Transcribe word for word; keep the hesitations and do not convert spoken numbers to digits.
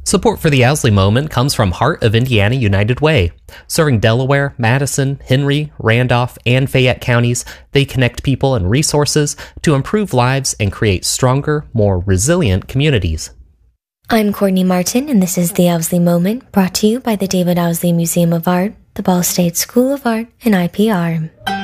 Support for the Owsley Moment comes from Heart of Indiana United Way. Serving Delaware, Madison, Henry, Randolph, and Fayette counties, they connect people and resources to improve lives and create stronger, more resilient communities. I'm Courtney Martin, and this is the Owsley Moment, brought to you by the David Owsley Museum of Art, the Ball State School of Art, and I P R.